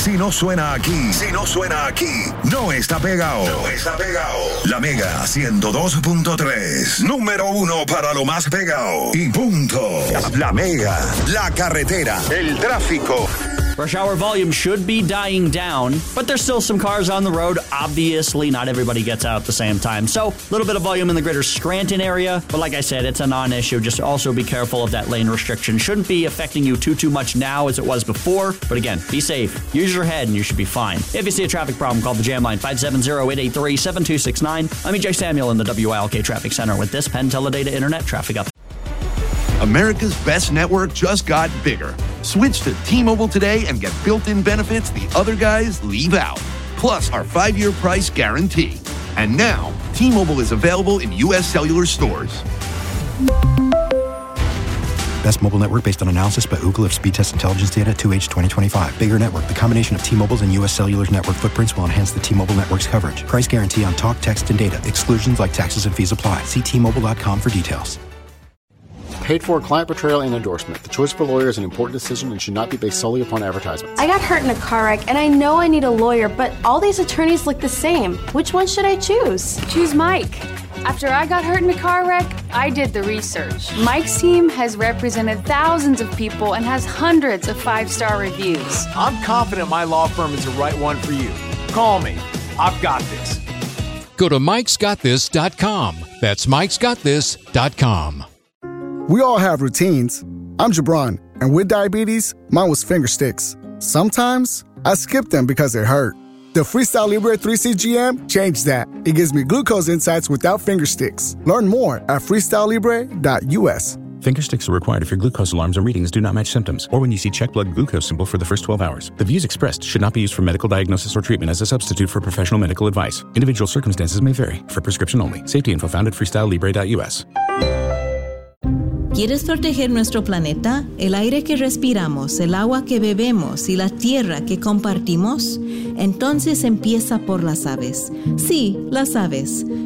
Si no suena aquí, no está pegado. La Mega 102.3, número 1 para lo más pegado. Y punto. La Mega, la carretera, el tráfico. Rush hour volume should be dying down, but there's still some cars on the road. Obviously, not everybody gets out at the same time. So, a little bit of volume in the greater Scranton area, but like I said, it's a non-issue. Just also be careful of that lane restriction. Shouldn't be affecting you too much now as it was before, but again, be safe. Use your head and you should be fine. If you see a traffic problem, call the Jam Line 570-883-7269. I'm EJ Samuel in the WILK Traffic Center with this Penn Teledata Internet Traffic Up. America's best network just got bigger. Switch to T-Mobile today and get built-in benefits the other guys leave out. Plus our 5-year price guarantee. And now, T-Mobile is available in U.S. cellular stores. Best mobile network based on analysis by Ookla of speed test intelligence data 2H 2025. Bigger network. The combination of T-Mobile's and U.S. Cellular's network footprints will enhance the T-Mobile network's coverage. Price guarantee on talk, text, and data. Exclusions like taxes and fees apply. See T-Mobile.com for details. Paid for client portrayal and endorsement. The choice of a lawyer is an important decision and should not be based solely upon advertisements. I got hurt in a car wreck and I know I need a lawyer, but all these attorneys look the same. Which one should I choose? Choose Mike. After I got hurt in a car wreck, I did the research. Mike's team has represented thousands of people and has hundreds of 5-star reviews. I'm confident my law firm is the right one for you. Call me. I've got this. Go to mikesgotthis.com. That's mikesgotthis.com. We all have routines. I'm Jabron, and with diabetes, mine was finger sticks. Sometimes I skip them because it hurt. The Freestyle Libre 3CGM changed that. It gives me glucose insights without finger sticks. Learn more at freestylelibre.us. Finger sticks are required if your glucose alarms and readings do not match symptoms, or when you see check blood glucose symbol for the first 12 hours. The views expressed should not be used for medical diagnosis or treatment as a substitute for professional medical advice. Individual circumstances may vary. For prescription only. Safety info found at freestylelibre.us. ¿Quieres proteger nuestro planeta? ¿El aire que respiramos, el agua que bebemos y la tierra que compartimos? Entonces empieza por las aves. Sí, las aves.